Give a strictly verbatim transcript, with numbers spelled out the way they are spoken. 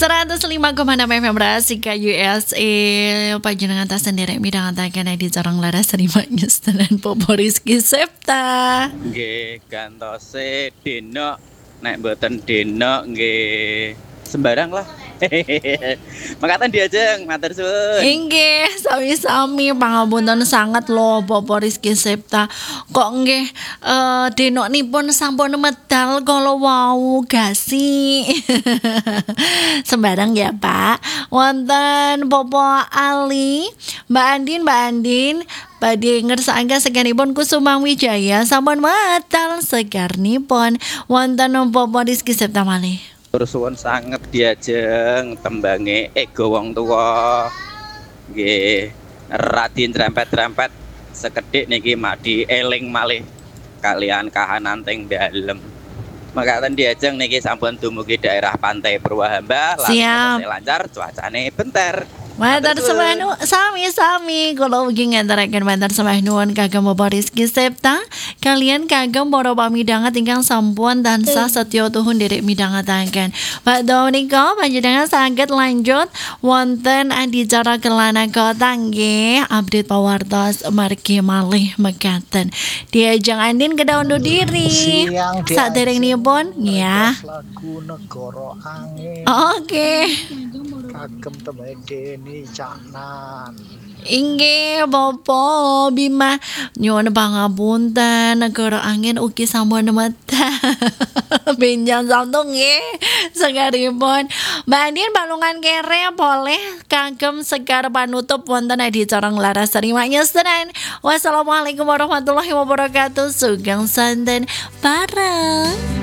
seratus lima koma enam F M Rasika U S A panjenengan tas sendiri midhangetake di Corong Laras Rimanya Setelan Popo Rizky Septa. Nggih, gantose dena nek mboten dena nggih sembarang lah. Makatan diajeng, matur suwun. Inggih, sami-sami pangapunten sangat lho Popo Rizky Septa. Kok nggih eh denoknipun sampun medal kala wau gasi. Sembarang ya, Pak. Wonten Popo Ali, Mbak Andin, Mbak Andin badhe ngersakaken seganipun Kusumang Wijaya sampun medal segarnipun wonten Popo Rizky Septa malih. Tur suwun sanget diajeng tembange ego wong tuwa. Nggih, radi trempet-trempet sekedhik niki madi eling malih kalian kahanan teng dalem. Makaten diajeng niki sampun dumugi daerah Pantai Purwahamba lan lancar cuacane benter. Matur sembah nuwun sami-sami kula ugi ngaturaken matur sembah nuwun kagem Bapak Rizky Septa kalian kagem para pamidhanget ingkang sampun tansah setya tuhun nderek midhangetaken. Pak Donika panjenengan saged lanjut wonten adicara kelana kota nggih update pawartos margi malih mekaten. Diajeng Andin kedah undur diri. Saderengipun ya. Lagu Negara Angin. Oke. Kagem tembake Deni Caknan. Inggih Bapak Bima nyuwun pangapunten Negara Angin ugi sampun medal. Benjang santung nggih segaripun. Mbak Andin balungan kere boleh kagem segar panutup wonten di Corong Laras Rimanya Setelan. Wassalamualaikum warahmatullahi wabarakatuh. Sugeng santen bareng.